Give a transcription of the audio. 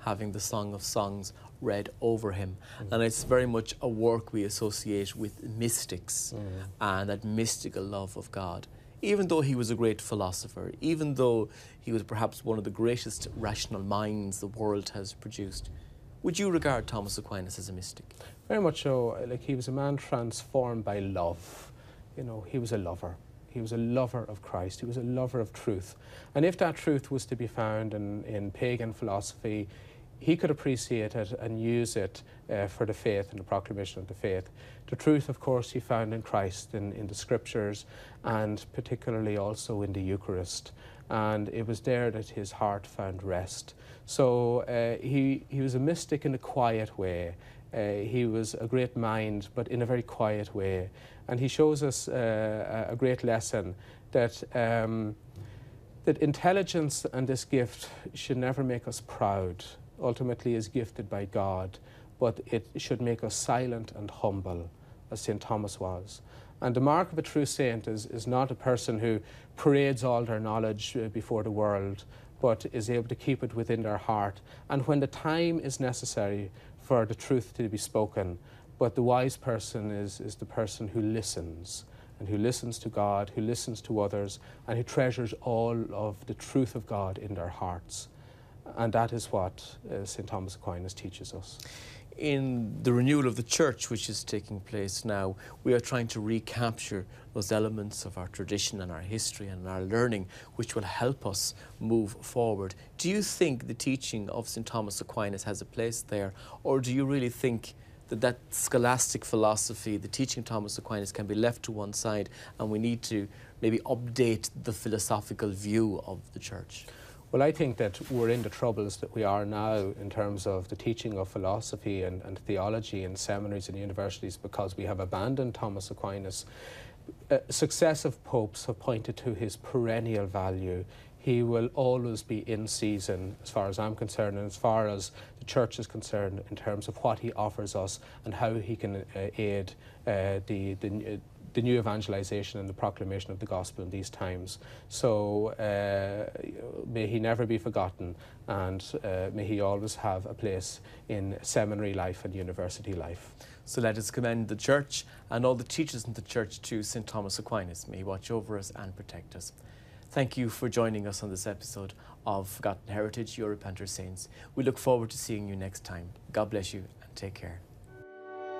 having the Song of Songs read over him. And it's very much a work we associate with mystics and that mystical love of God. Even though he was a great philosopher, even though he was perhaps one of the greatest rational minds the world has produced, would you regard Thomas Aquinas as a mystic? Very much so. Like, he was a man transformed by love. You know, he was a lover. He was a lover of Christ. He was a lover of truth. And if that truth was to be found in pagan philosophy, he could appreciate it and use it for the faith and the proclamation of the faith. The truth, of course, he found in Christ, in the Scriptures, and particularly also in the Eucharist. And it was there that his heart found rest. So he was a mystic in a quiet way. He was a great mind, but in a very quiet way. And he shows us a great lesson that that intelligence and this gift should never make us proud. Ultimately is gifted by God, but it should make us silent and humble, as St. Thomas was. And the mark of a true saint is not a person who parades all their knowledge before the world, but is able to keep it within their heart. And when the time is necessary for the truth to be spoken, but the wise person is the person who listens, and who listens to God, who listens to others, and who treasures all of the truth of God in their hearts. And that is what St. Thomas Aquinas teaches us. In the renewal of the Church, which is taking place now, we are trying to recapture those elements of our tradition and our history and our learning which will help us move forward. Do you think the teaching of St. Thomas Aquinas has a place there, or do you really think that scholastic philosophy, the teaching of Thomas Aquinas, can be left to one side and we need to maybe update the philosophical view of the Church? Well, I think that we're in the troubles that we are now in terms of the teaching of philosophy and theology in seminaries and universities because we have abandoned Thomas Aquinas. Successive popes have pointed to his perennial value. He will always be in season, as far as I'm concerned, and as far as the Church is concerned, in terms of what he offers us and how he can aid the new evangelization and the proclamation of the gospel in these times. So may he never be forgotten, and may he always have a place in seminary life and university life. So let us commend the Church and all the teachers in the Church to St. Thomas Aquinas. May he watch over us and protect us. Thank you for joining us on this episode of Forgotten Heritage, Your Repentant Saints. We look forward to seeing you next time. God bless you and take care.